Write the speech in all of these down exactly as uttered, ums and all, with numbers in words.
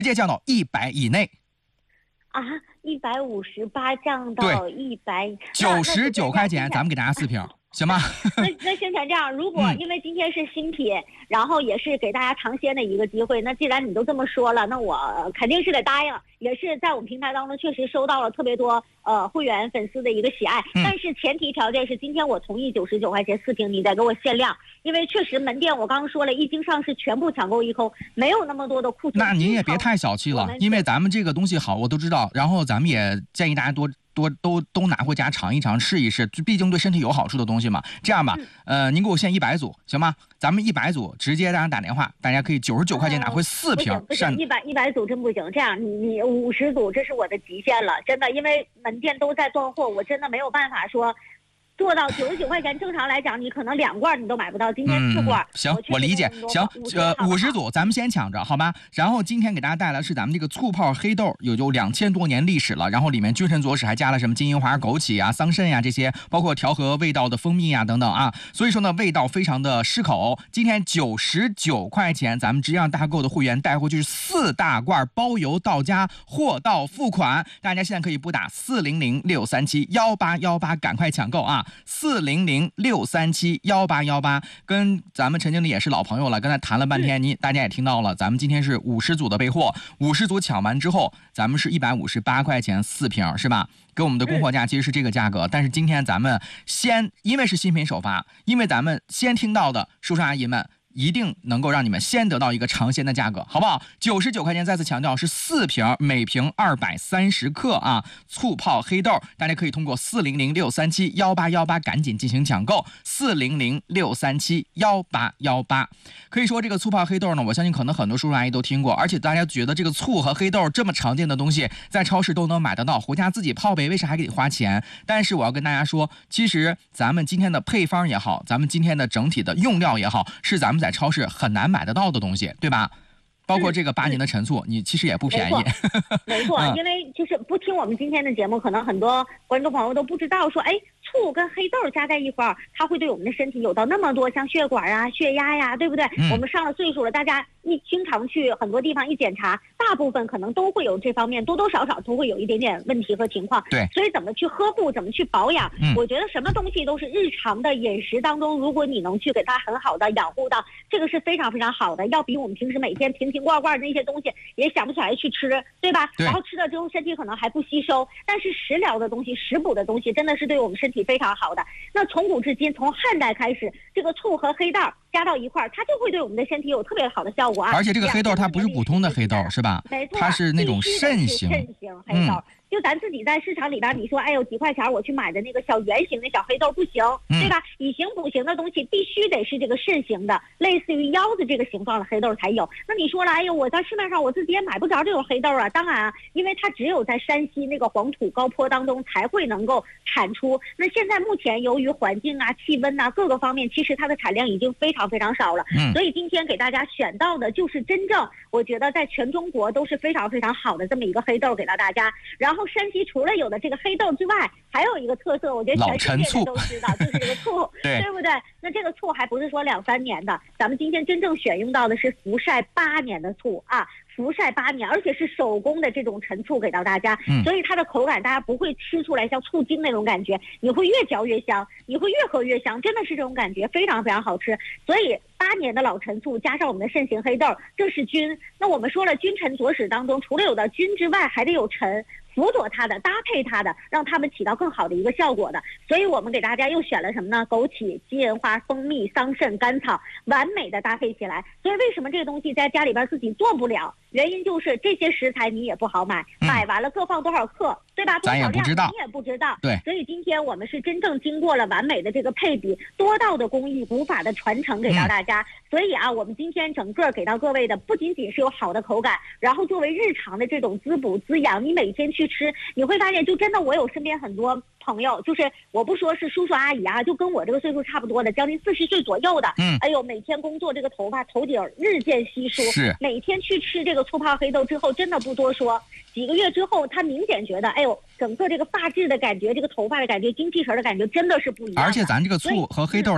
接降到一百以内。 啊，一百五十八降到一百九十九块钱，咱们给大家四瓶。行吗？ 那那先成这样，如果、嗯、因为今天是新品，然后也是给大家尝鲜的一个机会，那既然你都这么说了，那我肯定是得答应。也是在我们平台当中确实收到了特别多呃会员粉丝的一个喜爱，嗯、但是前提条件是今天我同意九十九块钱四瓶，你再给我限量，因为确实门店我刚刚说了，一经上市全部抢购一空，没有那么多的库存。 那您也别太小气了，因为咱们这个东西好，我都知道，然后咱们也建议大家多。多都都拿回家尝一尝，试一试，毕竟对身体有好处的东西嘛。这样吧，嗯、呃，您给我限一百组，行吗？咱们一百组直接让人打电话，大家可以九十九块钱拿回四瓶。 不行，一百一百组真不行。这样，你你五十组，这是我的极限了，真的，因为门店都在断货，我真的没有办法说。做到九十九块钱，正常来讲，你可能两罐你都买不到，今天四罐。 嗯、行，我, 我理解。行，呃，五十组咱们先抢着，好吗？然后今天给大家带来是咱们这个醋泡黑豆，有有两千多年历史了，然后里面君臣佐使还加了什么金银花、枸杞啊、桑葚呀、啊、这些，包括调和味道的蜂蜜啊等等啊，所以说呢，味道非常的适口。今天九十九块钱，咱们直接让大购的会员带回去四大罐，包邮到家，货到付款。大家现在可以拨打四零零六三七幺八幺八，赶快抢购啊！四零零六三七幺八幺八，跟咱们陈经理也是老朋友了，刚才谈了半天，您大家也听到了，咱们今天是五十组的备货，五十组抢完之后，咱们是一百五十八块钱四瓶，是吧？给我们的供货价其实是这个价格，但是今天咱们先，因为是新品首发，因为咱们先听到的叔叔阿姨们。一定能够让你们先得到一个尝鲜的价格，好不好？九十九块钱，再次强调是四瓶，每瓶二百三十克啊！醋泡黑豆，大家可以通过四零零六三七幺八幺八赶紧进行抢购，四零零六三七幺八幺八。可以说这个醋泡黑豆呢，我相信可能很多叔叔阿姨都听过，而且大家觉得这个醋和黑豆这么常见的东西，在超市都能买得到，回家自己泡呗，为啥还给花钱？但是我要跟大家说，其实咱们今天的配方也好，咱们今天的整体的用料也好，是咱们在超市很难买得到的东西，对吧？包括这个八年的陈醋、嗯、你其实也不便宜。 没错、嗯、因为就是不听我们今天的节目，可能很多观众朋友都不知道说，哎，醋跟黑豆加在一块儿，它会对我们的身体有到那么多像血管啊、血压呀，对不对、嗯、我们上了岁数了，大家一经常去很多地方一检查，大部分可能都会有这方面多多少少都会有一点点问题和情况。 对， 所以怎么去呵护，怎么去保养、嗯、我觉得什么东西都是日常的饮食当中，如果你能去给它很好的养护到，这个是非常非常好的，要比我们平时每天瓶瓶罐罐那些东西也想不起来去吃，对吧？ 对， 然后吃了之后身体可能还不吸收，但是食疗的东西、食补的东西真的是对我们身体非常好的。那从古至今，从汉代开始，这个醋和黑豆加到一块儿，它就会对我们的身体有特别好的效果啊！ 而且这个黑豆它不是普通的黑豆，是吧？ 没错， 它是那种肾型肾型黑豆。嗯，就咱自己在市场里边，你说哎呦几块钱我去买的那个小圆形的小黑豆不行，对吧？以形补形的东西必须得是这个肾形的，类似于腰子这个形状的黑豆才有。那你说了，哎呦我在市面上我自己也买不着这种黑豆啊。当然啊，因为它只有在山西那个黄土高坡当中才会能够产出。那现在目前由于环境啊、气温啊各个方面，其实它的产量已经非常非常少了。嗯，所以今天给大家选到的就是真正我觉得在全中国都是非常非常好的这么一个黑豆给到大家。然后山西除了有的这个黑豆之外，还有一个特色，我觉得全世界人都知道，就是这个醋，对, 对不对？那这个醋还不是说两三年的，咱们今天真正选用到的是福晒八年的醋啊。福晒八年，而且是手工的这种陈醋给到大家、嗯、所以它的口感大家不会吃出来像醋精那种感觉，你会越嚼越香，你会越喝越香，真的是这种感觉，非常非常好吃。所以八年的老陈醋加上我们的肾型黑豆，这是君。那我们说了，君臣佐使当中除了有的君之外，还得有臣辅佐它的，搭配它的，让它们起到更好的一个效果的。所以我们给大家又选了什么呢？枸杞、金银花、蜂蜜、桑葚、甘草，完美的搭配起来。所以为什么这个东西在家里边自己做不了？原因就是这些食材你也不好买，嗯、买完了各放多少克，对吧？ 咱也不知道， 你也不知道。 对， 所以今天我们是真正经过了完美的这个配比，多道的工艺、古法的传承给到大家。嗯、所以啊，我们今天整个给到各位的不仅仅是有好的口感，然后作为日常的这种滋补滋养，你每天去吃，你会发现，就真的我有身边很多朋友，就是我不说是叔叔阿姨啊，就跟我这个岁数差不多的，将近四十岁左右的，嗯，哎呦，每天工作这个头发头顶日渐稀疏， 是每天去吃这个醋泡黑豆之后，真的不多说，几个月之后，他明显觉得，哎呦，整个这个发质的感觉，这个头发的感觉，精气神的感觉，真的是不一样。 而且咱这个醋和黑豆，它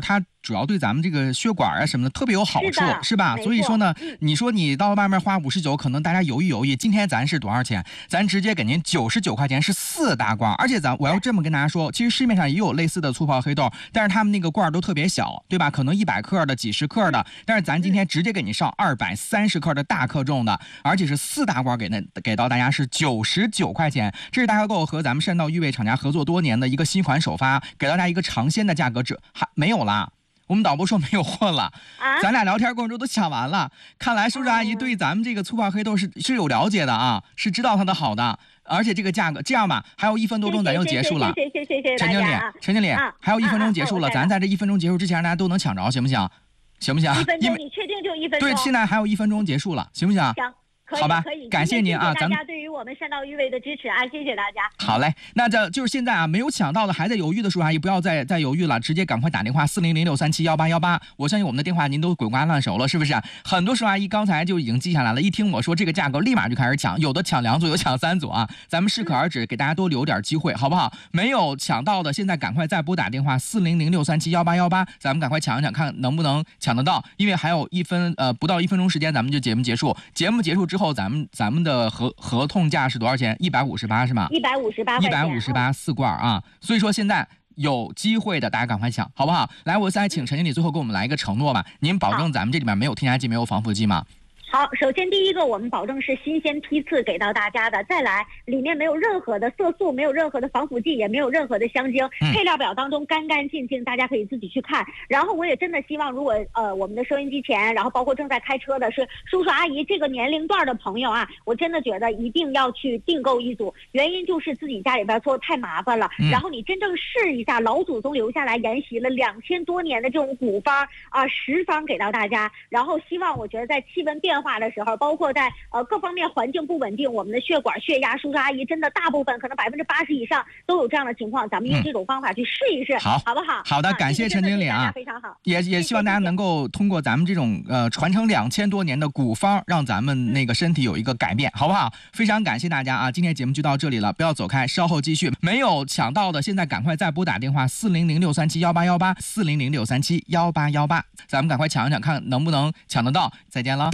主要对咱们这个血管啊什么的特别有好处， 是, 是吧？所以说呢，嗯、你说你到外面花五十九，可能大家犹豫犹豫。今天咱是多少钱？咱直接给您九十九块钱，是四大罐。而且咱我要这么跟大家说，其实市面上也有类似的粗泡黑豆，但是他们那个罐都特别小，对吧？可能一百克的、几十克的，但是咱今天直接给你上二百三十克的大克重的，而且是四大罐给那给到大家是九十九块钱。这是大客购和咱们善道玉卫厂家合作多年的一个新款首发，给到大家一个尝鲜的价格，这还没有啦。我们导播说没有货了，啊、咱俩聊天过程中都抢完了。看来叔叔阿姨对咱们这个粗泡黑豆是是有了解的啊，是知道它的好的，而且这个价格这样吧，还有一分多钟咱就结束了。 谢谢谢谢陈经理，陈经理，啊、还有一分钟结束了，啊、咱在这一分钟结束之前，让大家都能抢着，行不行？行不行？ 一分钟，你确定就一分钟？ 对，现在还有一分钟结束了，行不行？ 行。 好吧，感谢您啊！ 大家对于我们善道玉卫的支持啊，谢谢大家。 好嘞，那这就是现在啊，没有抢到的还在犹豫的叔叔阿姨，不要再再犹豫了，直接赶快打电话四零零六三七幺八幺八。我相信我们的电话您都滚瓜烂熟了，是不是？很多叔叔阿姨刚才就已经记下来了，一听我说这个价格，立马就开始抢，有的抢两组，有抢三组啊。咱们适可而止，给大家多留点机会，好不好？没有抢到的，现在赶快再拨打电话四零零六三七幺八幺八，咱们赶快抢一抢，看能不能抢得到，因为还有一分呃不到一分钟时间，咱们就节目结束。节目结束之后，咱们咱们。的合合同价是多少钱？一百五十八是吗？ 一百五十八， 一百五十八四罐啊！所以说现在有机会的，大家赶快抢，好不好？来，我再请陈经理最后给我们来一个承诺吧，您保证咱们这里面没有添加剂、没有防腐剂吗？ 好，首先第一个，我们保证是新鲜批次给到大家的。再来，里面没有任何的色素，没有任何的防腐剂，也没有任何的香精， 嗯、 配料表当中干干净净，大家可以自己去看。然后我也真的希望，如果呃我们的收音机前，然后包括正在开车的是叔叔阿姨这个年龄段的朋友啊，我真的觉得一定要去订购一组。原因就是自己家里边做太麻烦了， 嗯、 然后你真正试一下老祖宗留下来沿袭了两千多年的这种古方啊食方给到大家。然后希望我觉得在气温变化的时候，包括在呃各方面环境不稳定，我们的血管血压，叔叔阿姨真的大部分可能百分之八十以上都有这样的情况，咱们用这种方法去试一试， 嗯、好， 好不好？ 好的，啊、感谢陈经理啊， 非常好， 也也希望大家能够通过咱们这种呃传承两千多年的古方，让咱们那个身体有一个改变，好不好？非常感谢大家啊！今天节目就到这里了，不要走开，稍后继续。没有抢到的，现在赶快再拨打电话四零零六三七幺八幺八四零零六三七幺八幺八，咱们赶快抢一抢，看能不能抢得到。再见了。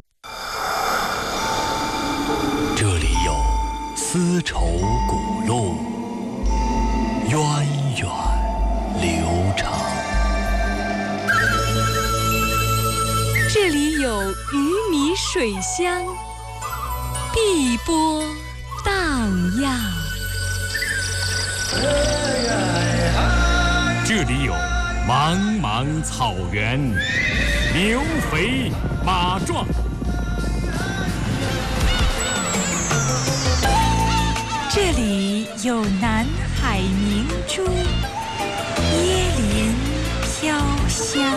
这里有丝绸古路，源远流长。 这里有鱼米水乡，碧波荡漾。 这里有茫茫草原，牛肥马壮。 这里有南海明珠，椰林飘香。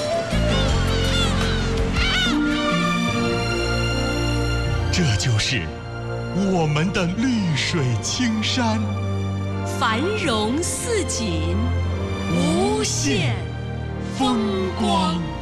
这就是我们的绿水青山， 繁荣似锦，无限风光。